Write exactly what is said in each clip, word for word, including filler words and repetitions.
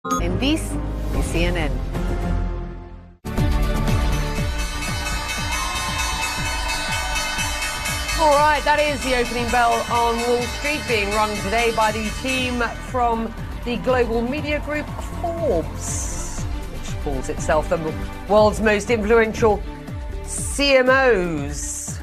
En This is C N N. All right, that is the opening bell on Wall Street, being rung today by the team from the global media group Forbes, which calls itself the world's most influential C M Os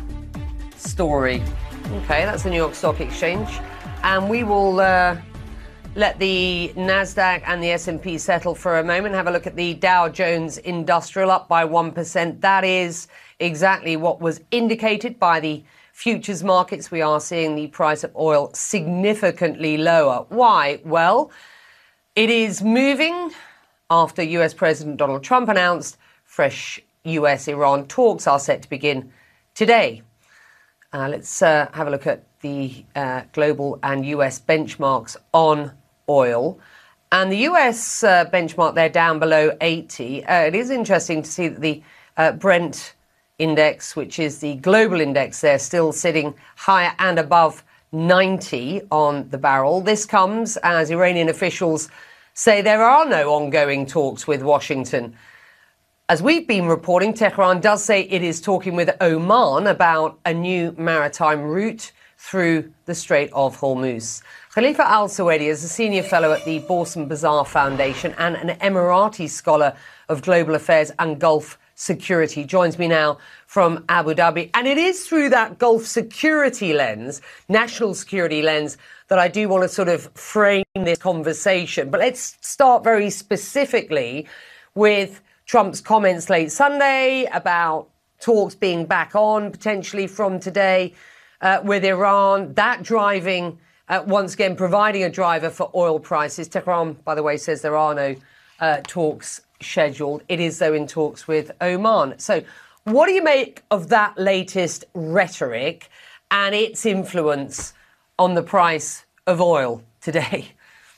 story. Okay, that's the New York Stock Exchange. And we will uh, let the NASDAQ and the S and P settle for a moment. Have a look at the Dow Jones Industrial, up by one percent. That is exactly what was indicated by the futures markets. We are seeing the price of oil significantly lower. Why? Well, it is moving after U S President Donald Trump announced fresh U S Iran talks are set to begin today. Uh, let's uh, have a look at the uh, global and U S benchmarks on oil. And the U S uh, benchmark, they're down below eighty. Uh, it is interesting to see that the uh, Brent index, which is the global index, they're still sitting higher and above ninety on the barrel. This comes as Iranian officials say there are no ongoing talks with Washington. As we've been reporting, Tehran does say it is talking with Oman about a new maritime route through the Strait of Hormuz. Khalifa Al-Suwaidi is a senior fellow at the Borsan Bazaar Foundation and an Emirati scholar of global affairs and Gulf security. Joins me now from Abu Dhabi. And it is through that Gulf security lens, national security lens, that I do want to sort of frame this conversation. But let's start very specifically with Trump's comments late Sunday about talks being back on potentially from today uh, with Iran, that driving, uh, once again, providing a driver for oil prices. Tehran, by the way, says there are no uh, talks scheduled. It is, though, in talks with Oman. So what do you make of that latest rhetoric and its influence on the price of oil today?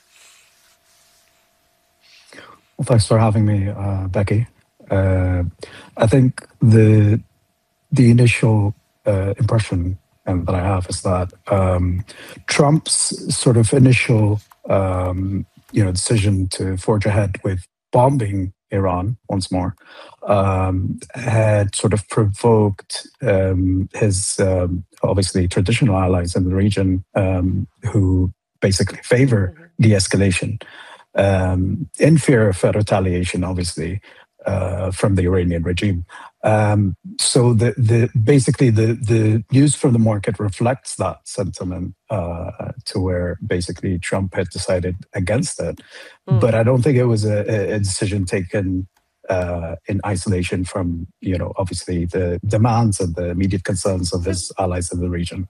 Well, thanks for having me, uh, Becky. Uh, I think the the initial uh, impression um, that I have is that um, Trump's sort of initial um, you know decision to forge ahead with bombing Iran once more um, had sort of provoked um, his um, obviously traditional allies in the region um, who basically favor de-escalation um, in fear of retaliation, obviously, uh, from the Iranian regime. Um, so the, the basically the, the news from the market reflects that sentiment uh, to where basically Trump had decided against it. Mm. But I don't think it was a, a decision taken uh, in isolation from, you know, obviously the demands and the immediate concerns of his allies in the region.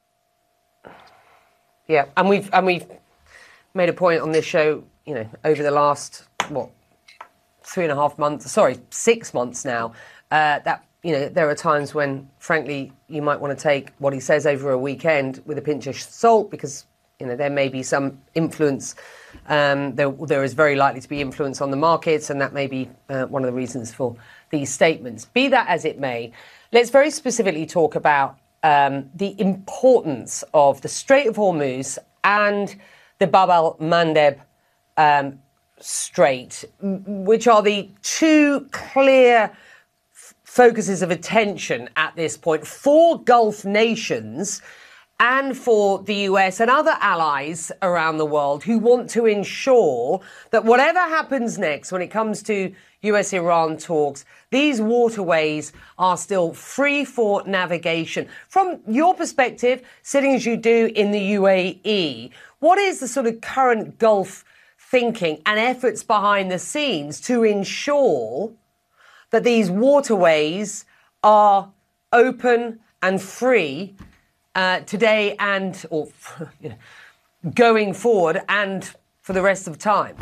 Yeah, and we've and we've made a point on this show, you know, over the last what three and a half months, sorry, six months now. Uh, that, you know, there are times when, frankly, you might want to take what he says over a weekend with a pinch of salt because, you know, there may be some influence. Um, there, there is very likely to be influence on the markets, and that may be uh, one of the reasons for these statements. Be that as it may, let's very specifically talk about um, the importance of the Strait of Hormuz and the Bab el-Mandeb um, Strait, which are the two clear focuses of attention at this point for Gulf nations and for the U S and other allies around the world who want to ensure that whatever happens next when it comes to U S-Iran talks, these waterways are still free for navigation. From your perspective, sitting as you do in the U A E, what is the sort of current Gulf thinking and efforts behind the scenes to ensure that these waterways are open and free uh, today and or you know, going forward and for the rest of time?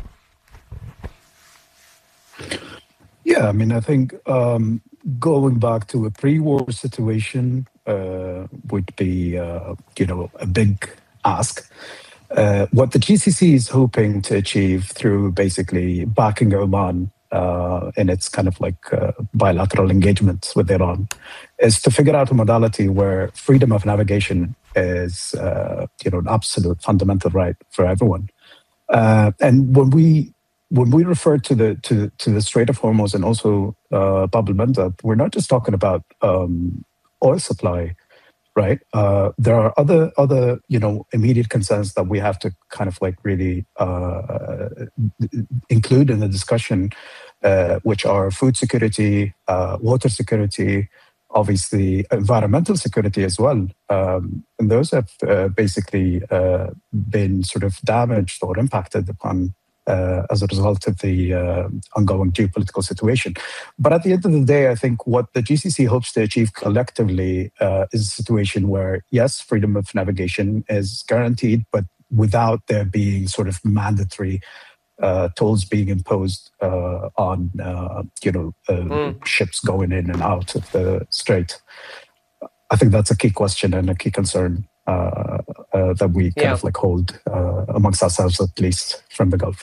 Yeah, I mean, I think um, going back to a pre-war situation uh, would be, uh, you know, a big ask. Uh, what the G C C is hoping to achieve through basically backing Oman uh, in its kind of like uh, bilateral engagements with Iran is to figure out a modality where freedom of navigation is, uh, you know, an absolute fundamental right for everyone. Uh, and when we when we refer to the to to the Strait of Hormuz and also uh, Bab el-Mandab, we're not just talking about um, oil supply, right? Uh, there are other other you know immediate concerns that we have to kind of like really uh, include in the discussion, uh, which are food security, uh, water security, obviously environmental security as well. Um, and those have uh, basically uh, been sort of damaged or impacted upon uh, as a result of the uh, ongoing geopolitical situation. But at the end of the day, I think what the G C C hopes to achieve collectively uh, is a situation where, yes, freedom of navigation is guaranteed, but without there being sort of mandatory Uh, tolls being imposed uh, on, uh, you know, uh, mm. ships going in and out of the strait. I think that's a key question and a key concern uh, uh, that we kind yeah. of like hold uh, amongst ourselves, at least from the Gulf.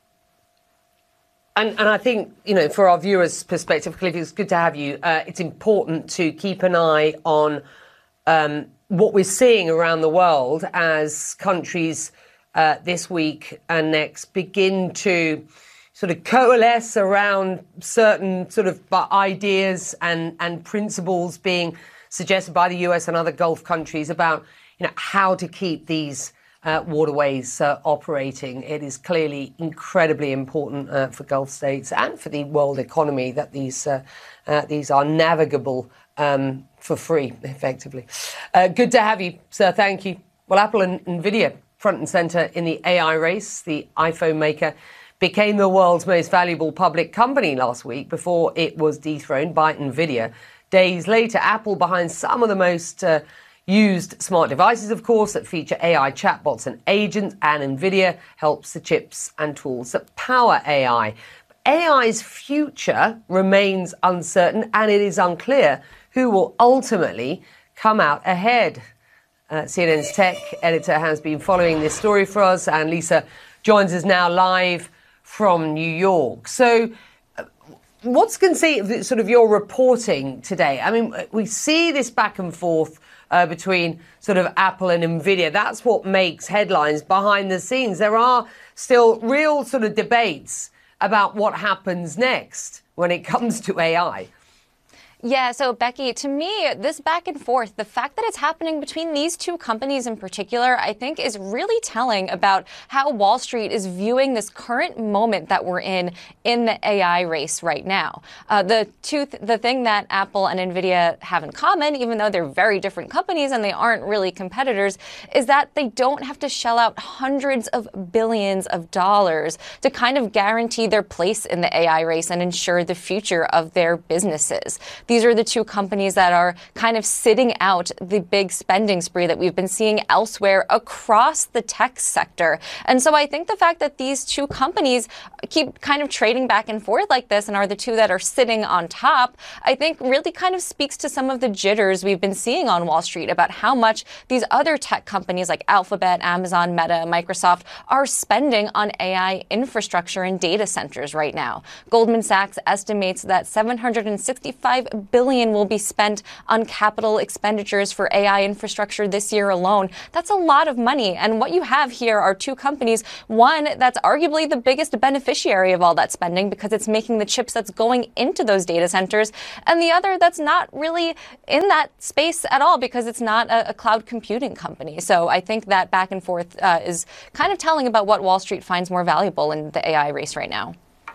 And, and I think, you know, for our viewers' perspective, Cliff, it's good to have you. Uh, it's important to keep an eye on um, what we're seeing around the world as countries Uh, this week and next begin to sort of coalesce around certain sort of ideas and, and principles being suggested by the U S and other Gulf countries about, you know, how to keep these uh, waterways uh, operating. It is clearly incredibly important uh, for Gulf states and for the world economy that these uh, uh, these are navigable um, for free, effectively. Uh, good to have you, sir. Thank you. Well, Apple and Nvidia front and center in the A I race. The iPhone maker became the world's most valuable public company last week before it was dethroned by Nvidia. Days later, Apple behind some of the most uh, used smart devices, of course, that feature A I chatbots and agents, and Nvidia helps the chips and tools that power A I. A I's future remains uncertain, and it is unclear who will ultimately come out ahead. Uh, C N N's tech editor has been following this story for us, and Lisa joins us now live from New York. So uh, what's conceived, sort of your reporting today? I mean, we see this back and forth uh, between sort of Apple and Nvidia. That's what makes headlines behind the scenes. There are still real sort of debates about what happens next when it comes to A I. Yeah, so Becky, to me, this back and forth, the fact that it's happening between these two companies in particular, I think is really telling about how Wall Street is viewing this current moment that we're in in the A I race right now. Uh, the two, th- the thing that Apple and Nvidia have in common, even though they're very different companies and they aren't really competitors, is that they don't have to shell out hundreds of billions of dollars to kind of guarantee their place in the A I race and ensure the future of their businesses. These are the two companies that are kind of sitting out the big spending spree that we've been seeing elsewhere across the tech sector. And so I think the fact that these two companies keep kind of trading back and forth like this and are the two that are sitting on top, I think really kind of speaks to some of the jitters we've been seeing on Wall Street about how much these other tech companies like Alphabet, Amazon, Meta, Microsoft are spending on A I infrastructure and data centers right now. Goldman Sachs estimates that seven hundred sixty-five billion will be spent on capital expenditures for A I infrastructure this year alone. That's a lot of money. And what you have here are two companies, one that's arguably the biggest beneficiary of all that spending because it's making the chips that's going into those data centers, and the other that's not really in that space at all because it's not a, a cloud computing company. So I think that back and forth uh, is kind of telling about what Wall Street finds more valuable in the A I race right now.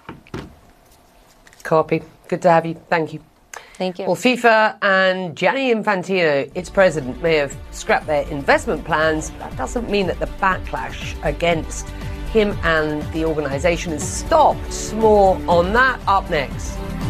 Copy. Good to have you. Thank you. Thank you. Well, FIFA and Gianni Infantino, its president, may have scrapped their investment plans. That doesn't mean that the backlash against him and the organisation has stopped. More on that up next.